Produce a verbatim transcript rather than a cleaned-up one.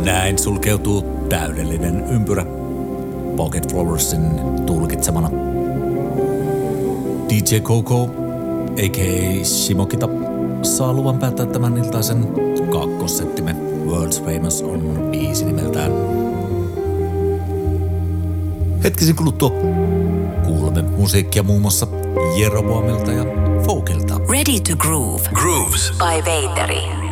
Näin sulkeutuu täydellinen ympyrä Pocket Flowersin tulkitsemana. D J Coco, a k a. Shimokita, saa luvan päättää tämän iltaisen kakkossettimme. World's Famous on biisi nimeltään. Hetkisen kuluttua kuulemme musiikkia muun muassa Jeroboamilta ja Folkilta. Ready to Groove. Grooves By Veiteri.